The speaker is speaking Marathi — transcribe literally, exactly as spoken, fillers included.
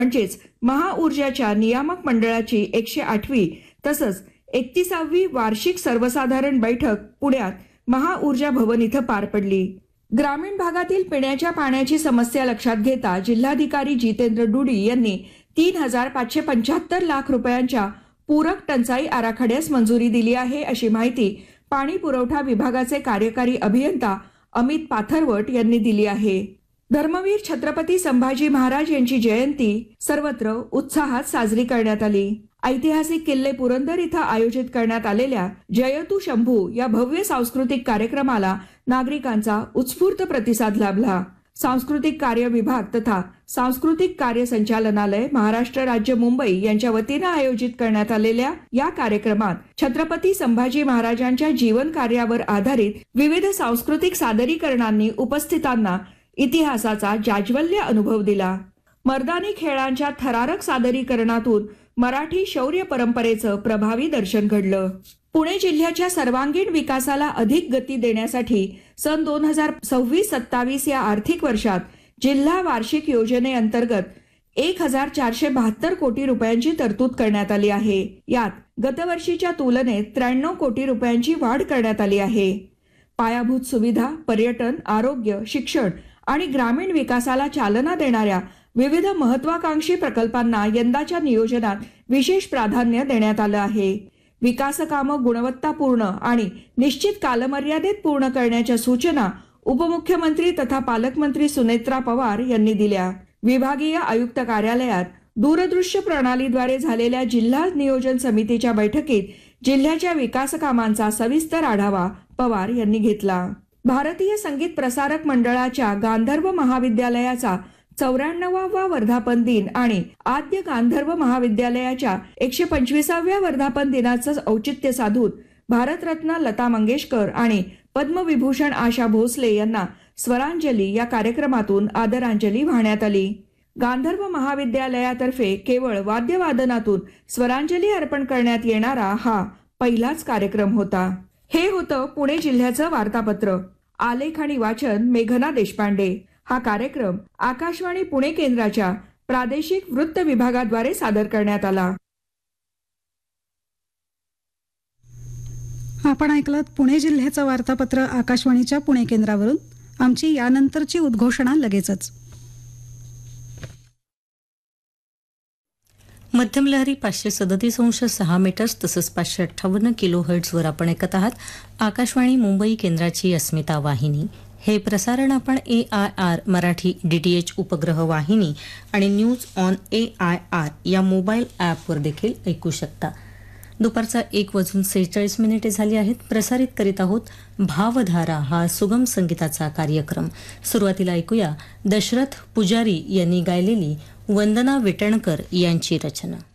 म्हणजेच महाऊर्जाच्या नियामक मंडळाची एकशे आठवी तसंच एकतीसावी वार्षिक सर्वसाधारण बैठक पुण्यात महाऊर्जा भवन इथं पार पडली। ग्रामीण भागातील पिण्याच्या पाण्याची समस्या लक्षात घेता जिल्हाधिकारी जितेंद्र डुडी यांनी तीन हजार पाचशे पंच्याहत्तर लाख रुपयांच्या पूरक टंचाई आराखड्यास मंजुरी दिली आहे, अशी माहिती पाणी पुरवठा विभागाचे कार्यकारी अभियंता अमित पाथरवट यांनी दिली आहे। धर्मवीर छत्रपती संभाजी महाराज यांची जयंती सर्वत्र उत्साहात साजरी करण्यात आली। ऐतिहासिक किल्ले पुरंदर इथं आयोजित करण्यात आलेल्या जयतु शंभू या भव्य सांस्कृतिक कार्यक्रमाला नागरिकांचा उत्स्फूर्त प्रतिसाद लाभला। सांस्कृतिक कार्य विभाग तथा सांस्कृतिक कार्य संचालनालय महाराष्ट्र राज्य मुंबई यांच्या वतीनं आयोजित करण्यात आलेल्या या कार्यक्रमात छत्रपती संभाजी महाराजांच्या जीवन कार्यावर आधारित विविध सांस्कृतिक सादरीकरणांनी उपस्थितांना इतिहासाचा जाज्वल्य अनुभव दिला। मर्दानी खेळांच्या थरारक सादरीकरणातून मराठी शौर्य परंपरेचं प्रभावी दर्शन घडलं। पुणे जिल्ह्याच्या सर्वांगीण विकासाला अधिक गती देण्यासाठी सन दोन हजार सव्वीस सत्तावीस या आर्थिक वर्षात जिल्हा वार्षिक योजनेअंतर्गत एक हजार चारशे बहात्तर कोटी रुपयांची तरतूद करण्यात आली आहे। यात गतवर्षीच्या तुलनेत त्र्याण्णव कोटी रुपयांची वाढ करण्यात आली आहे। पायाभूत सुविधा, पर्यटन, आरोग्य, शिक्षण आणि ग्रामीण विकासाला चालना देणाऱ्या विविध महत्वाकांक्षी प्रकल्पांना यंदाच्या नियोजनात विशेष प्राधान्य देण्यात आलं आहे। विकास कामं गुणवत्तापूर्ण आणि निश्चित कालमर्यादेत पूर्ण करण्याच्या सूचना उपमुख्यमंत्री तथा पालकमंत्री सुनेत्रा पवार यांनी दिल्या। विभागीय आयुक्त कार्यालयात दूरदृश्य प्रणालीद्वारे झालेल्या जिल्हा नियोजन समितीच्या बैठकीत जिल्ह्याच्या विकास कामांचा सविस्तर आढावा पवार यांनी घेतला। भारतीय संगीत प्रसारक मंडळाच्या गांधर्व महाविद्यालयाचा चौऱ्याण्णवावा वर्धापन दिन आणि आद्य गांधर्व महाविद्यालयाच्या एकशे पंचवीसाव्या वर्धापन दिनाचं औचित्य साधून भारतरत्न लता मंगेशकर आणि पद्मविभूषण आशा भोसले यांना स्वरांजली या कार्यक्रमातून आदरांजली वाहण्यात आली। गांधर्व महाविद्यालयातर्फे केवळ वाद्यवादनातून स्वरांजली अर्पण करण्यात येणारा हा पहिलाच कार्यक्रम होता। हे होतं पुणे जिल्ह्याचं वार्तापत्र। आलेख आणि वाचन मेघना देशपांडे। हा कार्यक्रम आकाशवाणी पुणे केंद्राच्या प्रादेशिक वृत्त विभागाद्वारे सादर करण्यात आला। आपण ऐकलात पुणे जिल्ह्याचं वार्तापत्र आकाशवाणीच्या पुणे केंद्रावरून। आमची यानंतरची उद्घोषणा लगेचच। मध्यम लहरी पाचशे सदतीस अंश सहा मीटर्स तसंच पाचशे अठ्ठावन्न किलो हर्ट्झवर आपण ऐकत आहात आकाशवाणी मुंबई केंद्राची अस्मिता वाहिनी। हे प्रसारण आपण ए आय आर मराठी डीटीएच उपग्रह वाहिनी आणि news on A I R या मोबाईल ॲपवर देखील ऐकू शकता। दुपारचा एक वाजून सेहेचाळीस मिनिटे झाली आहेत। प्रसारित करीत आहोत भावधारा हा सुगम संगीताचा कार्यक्रम। सुरुवातीला ऐकूया दशरथ पुजारी यांनी गायलेली वंदना विटणकर यांची रचना।